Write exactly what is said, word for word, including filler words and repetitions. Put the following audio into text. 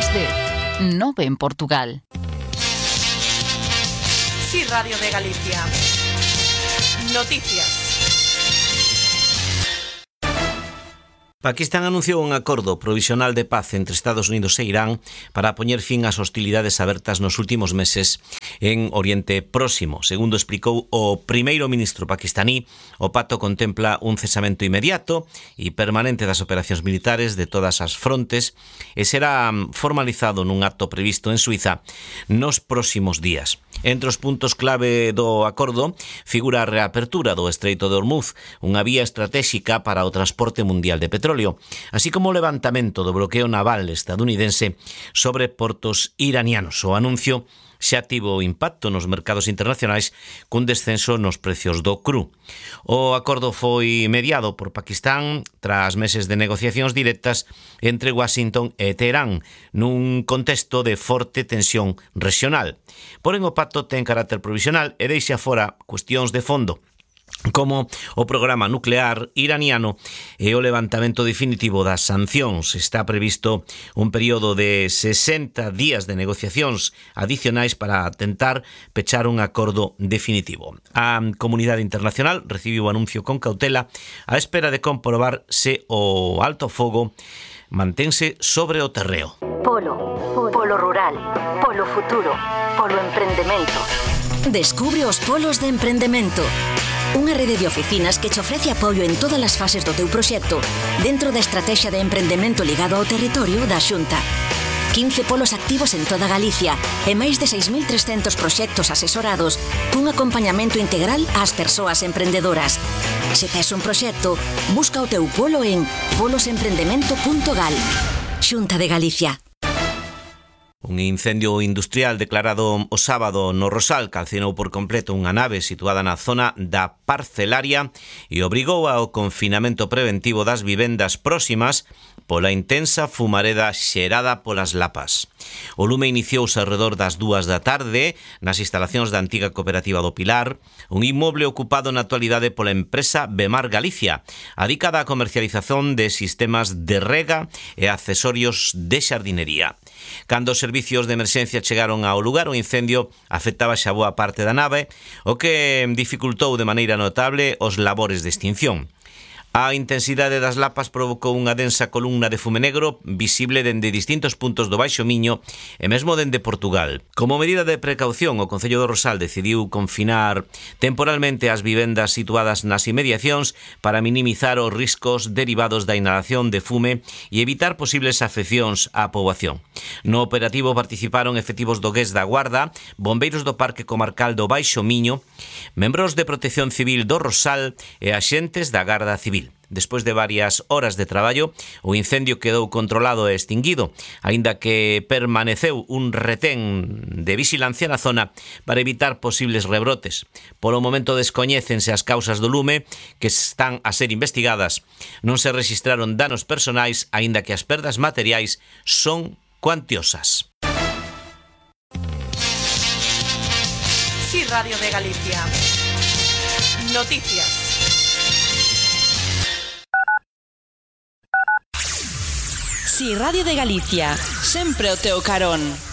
das dez, nove en Portugal. Sí, Radio de Galicia. Noticias. Paquistán anunciou un acordo provisional de paz entre Estados Unidos e Irán para poñer fin ás hostilidades abertas nos últimos meses en Oriente Próximo. Segundo explicou o primeiro ministro paquistaní, o pacto contempla un cesamento inmediato e permanente das operacións militares de todas as frontes e será formalizado nun acto previsto en Suiza nos próximos días. Entre os puntos clave do acordo figura a reapertura do Estreito de Hormuz, unha vía estratéxica para o transporte mundial de petróleo, así como o levantamento do bloqueo naval estadounidense sobre portos iranianos. O anuncio xa tivo impacto nos mercados internacionais cun descenso nos precios do cru. O acordo foi mediado por Paquistán tras meses de negociacións directas entre Washington e Teherán nun contexto de forte tensión regional. Porén, o pacto ten carácter provisional e deixa fora cuestións de fondo, como o programa nuclear iraniano e o levantamento definitivo das sancións. Está previsto un período de sesenta días de negociacións adicionais para tentar pechar un acordo definitivo. A comunidade internacional recibiu o anuncio con cautela á espera de comprobar se o alto fogo mantense sobre o terreo. Polo, polo rural, polo futuro, polo emprendemento. Descubre os polos de emprendemento. Unha rede de oficinas que te ofrece apoio en todas as fases do teu proxecto dentro da estrategia de emprendemento ligado ao territorio da Xunta. quince polos activos en toda Galicia e máis de seis mil trescentos proxectos asesorados cun acompañamento integral ás persoas emprendedoras. Se tes un proxecto, busca o teu polo en polos emprendemento punto gal. Xunta de Galicia. Un incendio industrial declarado o sábado no Rosal calcinou por completo unha nave situada na zona da Parcelaria e obrigou ao confinamento preventivo das vivendas próximas pola intensa fumareda xerada polas lapas. O lume iniciouse alrededor das dúas da tarde nas instalacións da antiga cooperativa do Pilar, un inmoble ocupado na actualidade pola empresa Bemar Galicia, adicada á comercialización de sistemas de rega e accesorios de xardinería. Cando os servicios de emerxencia chegaron ao lugar, o incendio afectaba xa boa parte da nave, o que dificultou de maneira notable os labores de extinción. A intensidade das lapas provocou unha densa columna de fume negro visible dende distintos puntos do Baixo Miño e mesmo dende Portugal. Como medida de precaución, o Concello do Rosal decidiu confinar temporalmente as vivendas situadas nas inmediacións para minimizar os riscos derivados da inhalación de fume e evitar posibles afeccións á poboación. No operativo participaron efectivos do G E S da Guarda, bombeiros do Parque Comarcal do Baixo Miño, membros de Protección Civil do Rosal e axentes da Garda Civil. Despois de varias horas de traballo, o incendio quedou controlado e extinguido, aínda que permaneceu un retén de vixilancia na zona para evitar posibles rebrotes. Polo momento descoñécense as causas do lume, que están a ser investigadas. Non se rexistraron danos personais, aínda que as perdas materiais son cuantiosas. Sí, Radio de Galicia. Noticias. Si, Radio de Galicia, sempre o teu carón.